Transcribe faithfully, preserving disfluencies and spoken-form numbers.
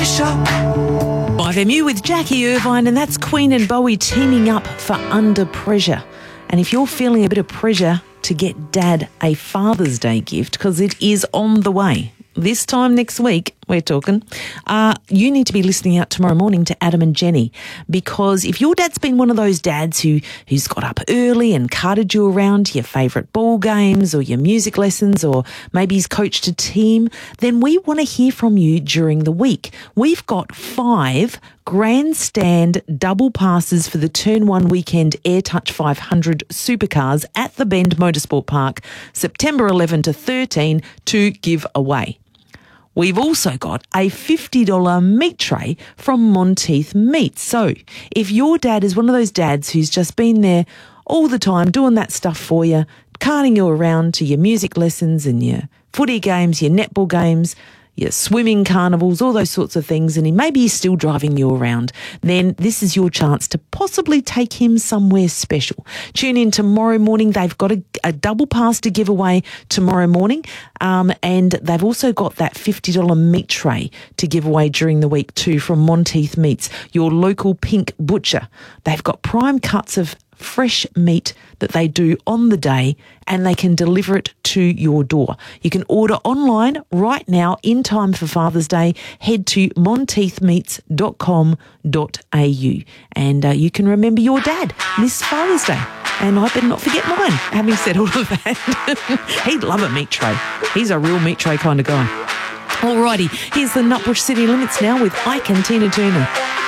five M U with Jackie Irvine, and that's Queen and Bowie teaming up for Under Pressure. And if you're feeling a bit of pressure to get Dad a Father's Day gift, because it is on the way, this time next week, we're talking, uh, you need to be listening out tomorrow morning to Adam and Jenny, because if your dad's been one of those dads who, who's got up early and carted you around to your favourite ball games or your music lessons, or maybe he's coached a team, then we want to hear from you during the week. We've got five grandstand double passes for the Turn One Weekend AirTouch five hundred Supercars at the Bend Motorsport Park, September eleventh to thirteenth, to give away. We've also got a fifty dollars meat tray from Monteith Meats. So if your dad is one of those dads who's just been there all the time doing that stuff for you, carting you around to your music lessons and your footy games, your netball games, your swimming carnivals, all those sorts of things, and he maybe he's still driving you around, then this is your chance to possibly take him somewhere special. Tune in tomorrow morning. They've got a, a double pass to give away tomorrow morning, um, and they've also got that fifty dollars meat tray to give away during the week too from Monteith Meats, your local pink butcher. They've got prime cuts of fresh meat that they do on the day, and they can deliver it to your door. You can order online right now in time for Father's Day. Head to monteith meats dot com dot a u, and uh, you can remember your dad this Father's Day. And I better not forget mine, having said all of that. He'd love a meat tray. He's a real meat tray kind of guy. Alrighty, here's the Nutbush City Limits now with Ike and Tina Turner.